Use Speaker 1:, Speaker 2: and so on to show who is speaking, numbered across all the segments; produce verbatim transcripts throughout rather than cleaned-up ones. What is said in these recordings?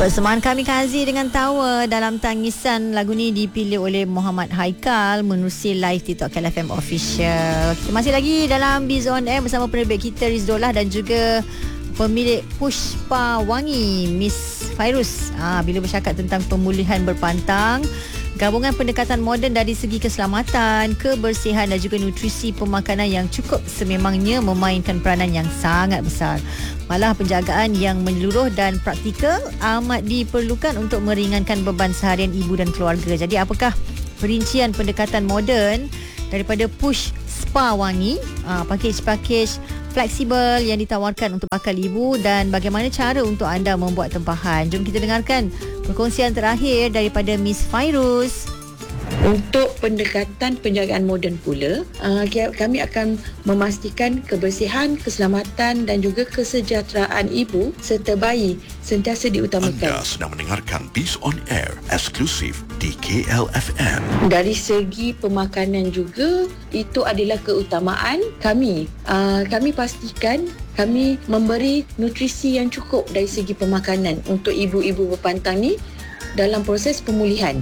Speaker 1: Persembahan kami Kazi dengan Tawa dalam tangisan. Lagu ni dipilih oleh Muhammad Haikal menerusi live TikTok K L F M Official. Kita masih lagi dalam Biz On Air bersama penerbit kita Rizdolah dan juga pemilik Pushpa Wangi, Miss Fairuz. Ah, bila bercakap tentang pemulihan berpantang, gabungan pendekatan moden dari segi keselamatan, kebersihan dan juga nutrisi pemakanan yang cukup sememangnya memainkan peranan yang sangat besar. Malah penjagaan yang menyeluruh dan praktikal amat diperlukan untuk meringankan beban seharian ibu dan keluarga. Jadi apakah perincian pendekatan moden daripada Pushpa Wangi, uh, pakej-pakej fleksibel yang ditawarkan untuk bakal ibu dan bagaimana cara untuk anda membuat tempahan? Jom kita dengarkan perkongsian terakhir daripada Miss Fairuz.
Speaker 2: Untuk pendekatan penjagaan moden pula, uh, kami akan memastikan kebersihan, keselamatan dan juga kesejahteraan ibu serta bayi sentiasa diutamakan.
Speaker 3: Anda sedang mendengarkan Biz On Air eksklusif di K L F M.
Speaker 2: Dari segi pemakanan juga, itu adalah keutamaan kami. Uh, kami pastikan kami memberi nutrisi yang cukup dari segi pemakanan untuk ibu-ibu berpantang ni dalam proses pemulihan.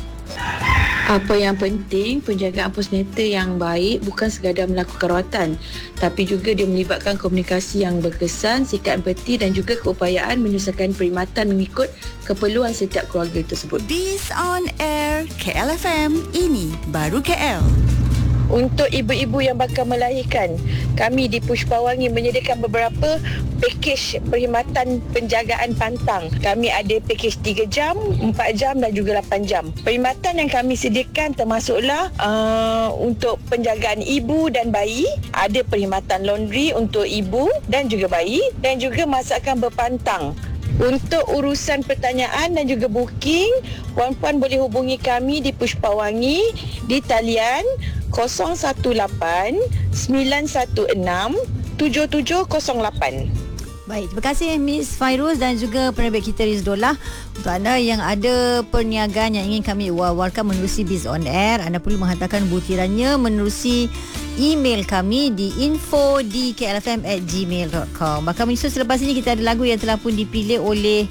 Speaker 2: Apa yang penting, penjagaan postnatal yang baik bukan sekadar melakukan rawatan, tapi juga dia melibatkan komunikasi yang berkesan, sikap empati dan juga keupayaan menyelesaikan perkhidmatan mengikut keperluan setiap keluarga tersebut.
Speaker 4: Biz On Air K L F M, ini baru K L.
Speaker 2: Untuk ibu-ibu yang bakal melahirkan, kami di Pushpa Wangi menyediakan beberapa pakej perkhidmatan penjagaan pantang. Kami ada pakej tiga jam, empat jam dan juga lapan jam. Perkhidmatan yang kami sediakan termasuklah uh, untuk penjagaan ibu dan bayi, ada perkhidmatan laundry untuk ibu dan juga bayi dan juga masakan berpantang. Untuk urusan pertanyaan dan juga booking, puan-puan boleh hubungi kami di Pushpa Wangi di talian kosong satu lapan sembilan satu enam tujuh tujuh kosong lapan.
Speaker 1: Baik, terima kasih Miss Fairuz dan juga penerbit kita Rizdolah. Untuk anda yang ada perniagaan yang ingin kami war-warkan menerusi Biz On Air, anda perlu menghantarkan butirannya menerusi email kami di info di k l f m at gmail dot com. Bakal menyusul selepas ini kita ada lagu yang telah pun dipilih oleh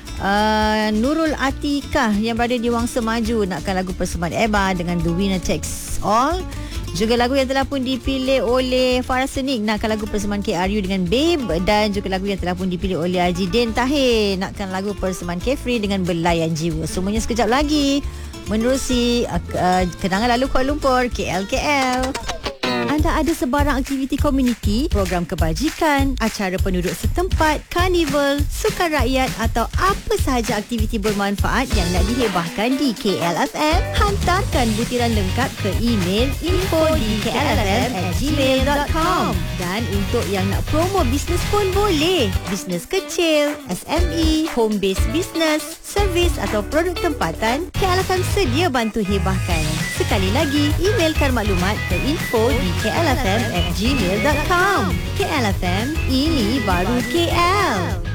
Speaker 1: uh, Nurul Atikah yang berada di Wangsa Maju, nakkan lagu persembahan Eba dengan The Winner Takes All. Juga lagu yang telah pun dipilih oleh Farah Senik, nakkan lagu persembahan K R U dengan Babe, dan juga lagu yang telah pun dipilih oleh Haji Din Tahir, nakkan lagu persembahan Kefri dengan Belayan Jiwa. Semuanya sekejap lagi menerusi uh, uh, kenangan lalu Kuala Lumpur, K L K L. Anda ada sebarang aktiviti komuniti, program kebajikan, acara penduduk setempat, karnival, sukan rakyat atau apa sahaja aktiviti bermanfaat yang nak dihebahkan di K L F M, hantarkan butiran lengkap ke email info di k l f m at gmail dot com. Dan untuk yang nak promo bisnes pun boleh. Bisnes kecil, S M E, home based business, servis atau produk tempatan, K L F M sedia bantu hebahkan. Sekali lagi, emailkan maklumat ke info di k l f m at gmail dot com. K L F M, ini baru K L.